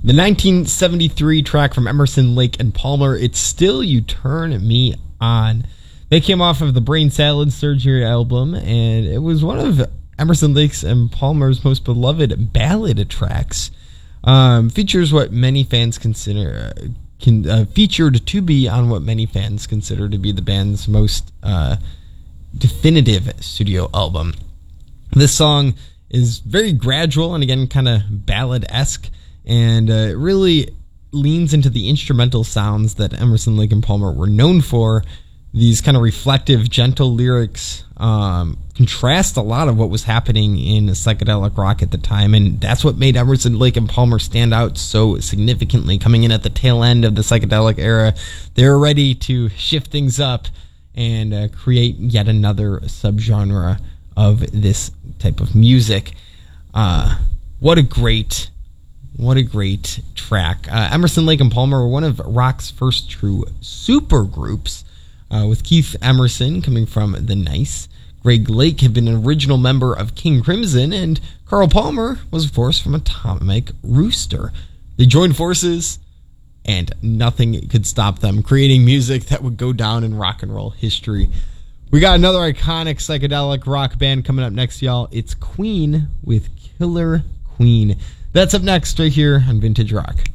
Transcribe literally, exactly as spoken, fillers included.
The nineteen seventy-three track from Emerson, Lake and Palmer, It's Still You Turn Me On. They came off of the Brain Salad Surgery album, and it was one of Emerson, Lake and Palmer's most beloved ballad tracks. Um, features what many fans consider uh, can, uh, featured to be on what many fans consider to be the band's most uh, definitive studio album. This song is very gradual and again kind of ballad-esque, and uh, it really leans into the instrumental sounds that Emerson, Lake and Palmer were known for. These kind of reflective, gentle lyrics um, contrast a lot of what was happening in psychedelic rock at the time, and that's what made Emerson, Lake and Palmer stand out so significantly. Coming in at the tail end of the psychedelic era, they were ready to shift things up and uh, create yet another subgenre of this type of music. Uh, what a great, what a great track. Uh, Emerson, Lake and Palmer were one of rock's first true super groups, uh, with Keith Emerson coming from The Nice. Greg Lake had been an original member of King Crimson, and Carl Palmer was, of course, from Atomic Rooster. They joined forces, and nothing could stop them, creating music that would go down in rock and roll history. We got another iconic psychedelic rock band coming up next, y'all. It's Queen with Killer Queen. That's up next right here on Vintage Rock.